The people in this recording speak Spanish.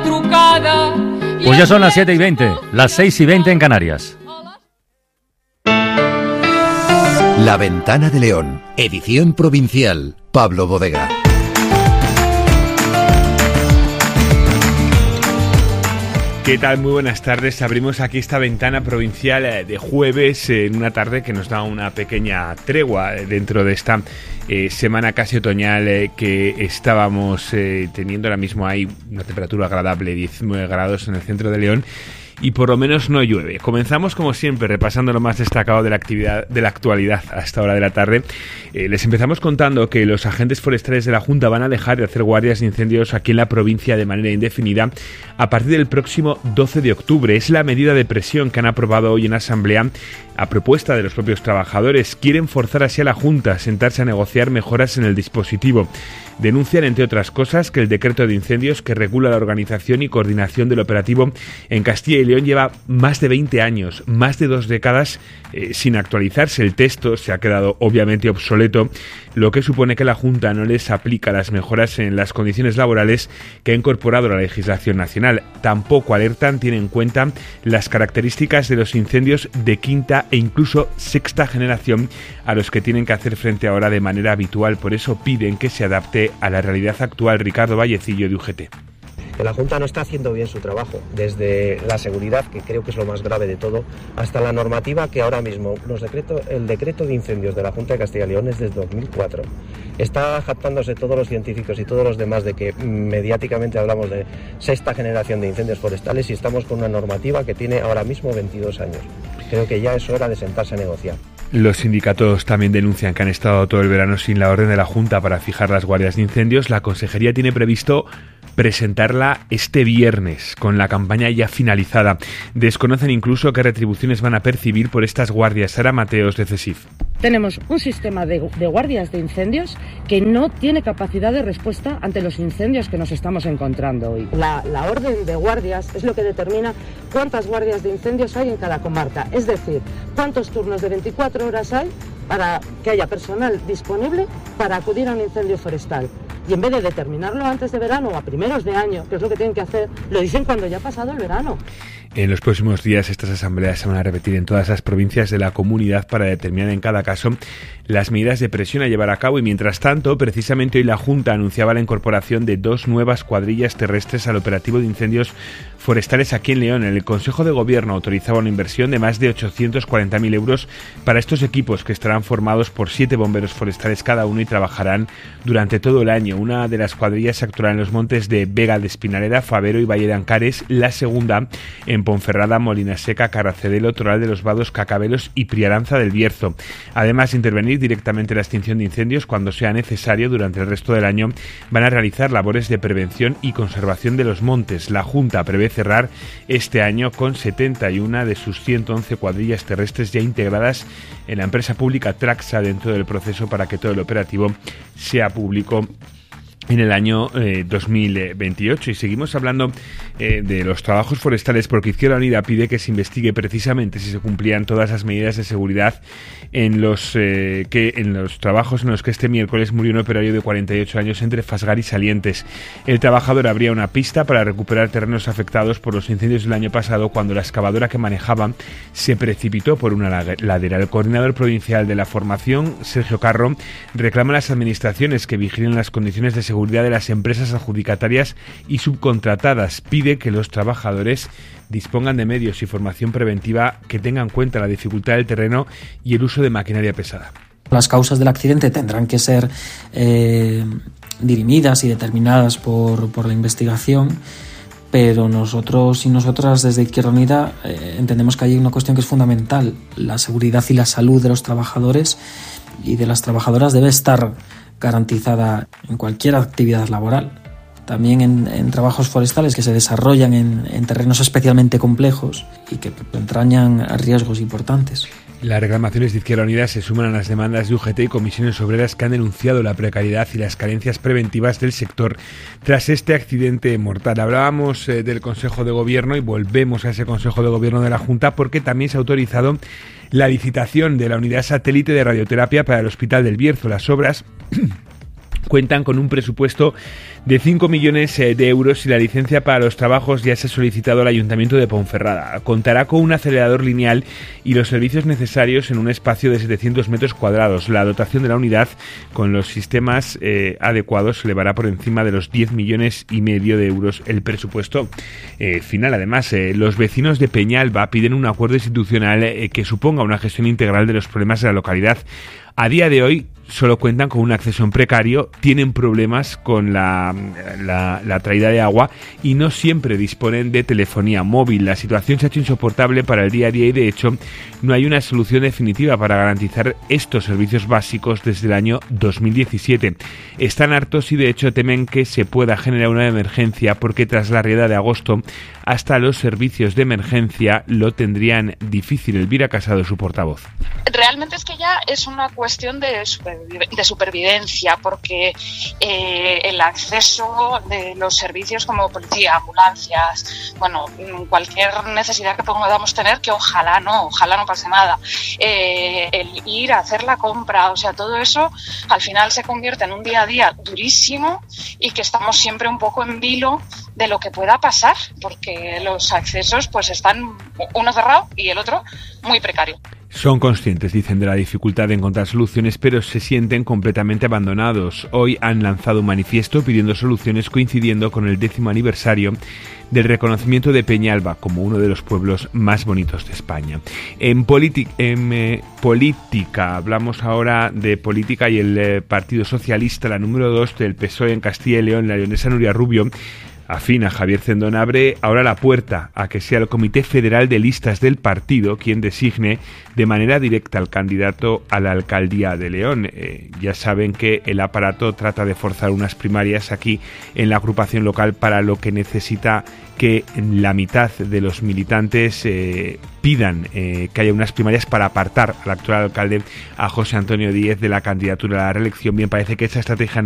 Pues ya son las 7:20, las 6:20 en Canarias. La Ventana de León, edición provincial, Pablo Bodega. ¿Qué tal? Muy buenas tardes. Abrimos aquí esta ventana provincial de jueves en una tarde que nos da una pequeña tregua dentro de esta semana casi otoñal que estábamos teniendo. Ahora mismo hay una temperatura agradable, 19 grados en el centro de León. Y por lo menos no llueve. Comenzamos como siempre repasando lo más destacado de la actualidad a esta hora de la tarde. Les empezamos contando que los agentes forestales de la Junta van a dejar de hacer guardias de incendios aquí en la provincia de manera indefinida a partir del próximo 12 de octubre. Es la medida de presión que han aprobado hoy en asamblea a propuesta de los propios trabajadores. Quieren forzar así a la Junta a sentarse a negociar mejoras en el dispositivo. Denuncian, entre otras cosas, que el decreto de incendios que regula la organización y coordinación del operativo en Castilla y León lleva más de 20 años, más de 2 décadas sin actualizarse. El texto se ha quedado obviamente obsoleto, lo que supone que la Junta no les aplica las mejoras en las condiciones laborales que ha incorporado la legislación nacional. Tampoco alertan, tienen en cuenta las características de los incendios de quinta e incluso sexta generación a los que tienen que hacer frente ahora de manera habitual. Por eso piden que se adapte a la realidad actual. Ricardo Vallecillo, de UGT. Que la Junta no está haciendo bien su trabajo, desde la seguridad, que creo que es lo más grave de todo, hasta la normativa que ahora mismo, el decreto de incendios de la Junta de Castilla y León es desde 2004. Está jactándose todos los científicos y todos los demás de que mediáticamente hablamos de sexta generación de incendios forestales y estamos con una normativa que tiene ahora mismo 22 años. Creo que ya es hora de sentarse a negociar. Los sindicatos también denuncian que han estado todo el verano sin la orden de la Junta para fijar las guardias de incendios. La Consejería tiene previsto presentarla este viernes, con la campaña ya finalizada. Desconocen incluso qué retribuciones van a percibir por estas guardias. Sara Mateos, de CESIF. Tenemos un sistema de guardias de incendios que no tiene capacidad de respuesta ante los incendios que nos estamos encontrando hoy. La orden de guardias es lo que determina cuántas guardias de incendios hay en cada comarca. Es decir, cuántos turnos de 24 horas hay para que haya personal disponible para acudir a un incendio forestal. Y en vez de determinarlo antes de verano o a primeros de año, que es lo que tienen que hacer, lo dicen cuando ya ha pasado el verano. En los próximos días estas asambleas se van a repetir en todas las provincias de la comunidad para determinar en cada caso las medidas de presión a llevar a cabo. Y mientras tanto, precisamente hoy la Junta anunciaba la incorporación de 2 nuevas cuadrillas terrestres al operativo de incendios forestales aquí en León. El Consejo de Gobierno autorizaba una inversión de más de 840.000 euros para estos equipos, que estarán formados por 7 bomberos forestales cada uno y trabajarán durante todo el año. Una de las cuadrillas actuará en los montes de Vega de Espinareda, Favero y Valle de Ancares, la segunda en Ponferrada, Molinaseca, Caracedelo, Toral de los Vados, Cacabelos y Priaranza del Bierzo. Además de intervenir directamente en la extinción de incendios cuando sea necesario, durante el resto del año van a realizar labores de prevención y conservación de los montes. La Junta prevé cerrar este año con 71 de sus 111 cuadrillas terrestres ya integradas en la empresa pública Traxa dentro del proceso para que todo el operativo sea público en el año 2028. Y seguimos hablando de los trabajos forestales, porque Izquierda Unida pide que se investigue precisamente si se cumplían todas las medidas de seguridad en los trabajos en los que este miércoles murió un operario de 48 años entre Fasgar y Salientes. El trabajador abría una pista para recuperar terrenos afectados por los incendios del año pasado cuando la excavadora que manejaba se precipitó por una ladera. El coordinador provincial de la formación, Sergio Carro, reclama a las administraciones que vigilen las condiciones de seguridad de las empresas adjudicatarias y subcontratadas. Pide que los trabajadores dispongan de medios y formación preventiva que tengan en cuenta la dificultad del terreno y el uso de maquinaria pesada. Las causas del accidente tendrán que ser dirimidas y determinadas por la investigación, pero nosotros y nosotras desde Izquierda Unida entendemos que hay una cuestión que es fundamental. La seguridad y la salud de los trabajadores y de las trabajadoras debe estar garantizada en cualquier actividad laboral. También en trabajos forestales que se desarrollan en terrenos especialmente complejos y que entrañan riesgos importantes. Las reclamaciones de Izquierda Unida se suman a las demandas de UGT y comisiones obreras que han denunciado la precariedad y las carencias preventivas del sector tras este accidente mortal. Hablábamos del Consejo de Gobierno y volvemos a ese Consejo de Gobierno de la Junta, porque también se ha autorizado la licitación de la unidad satélite de radioterapia para el Hospital del Bierzo. Las obras Cuentan con un presupuesto de 5 millones de euros y la licencia para los trabajos ya se ha solicitado al Ayuntamiento de Ponferrada. Contará con un acelerador lineal y los servicios necesarios en un espacio de 700 metros cuadrados. La dotación de la unidad con los sistemas adecuados se elevará por encima de los 10 millones y medio de euros el presupuesto final. Además, los vecinos de Peñalba piden un acuerdo institucional que suponga una gestión integral de los problemas de la localidad. A día de hoy solo cuentan con un acceso en precario, tienen problemas con la traída de agua y no siempre disponen de telefonía móvil. La situación se ha hecho insoportable para el día a día y de hecho no hay una solución definitiva para garantizar estos servicios básicos desde el año 2017. Están hartos y de hecho temen que se pueda generar una emergencia porque tras la riada de agosto hasta los servicios de emergencia lo tendrían difícil. Elvira Casado, su portavoz. Realmente es que ya es una cuestión de supervivencia, porque el acceso de los servicios como policía, ambulancias, bueno, cualquier necesidad que podamos tener, que ojalá no pase nada, el ir a hacer la compra, o sea, todo eso al final se convierte en un día a día durísimo y que estamos siempre un poco en vilo de lo que pueda pasar, porque los accesos pues están uno cerrado y el otro muy precario. Son conscientes, dicen, de la dificultad de encontrar soluciones, pero se sienten completamente abandonados. Hoy han lanzado un manifiesto pidiendo soluciones coincidiendo con el 10º aniversario del reconocimiento de Peñalba como uno de los pueblos más bonitos de España. En política, hablamos ahora de política y el Partido Socialista, la número 2 del PSOE en Castilla y León, la leonesa Nuria Rubio, afín a Javier Cendón, abre ahora la puerta a que sea el Comité Federal de Listas del partido quien designe de manera directa al candidato a la alcaldía de León. Ya saben que el aparato trata de forzar unas primarias aquí en la agrupación local, para lo que necesita que la mitad de los militantes pidan que haya unas primarias para apartar al actual alcalde, a José Antonio Díez, de la candidatura a la reelección. Bien, parece que esa estrategia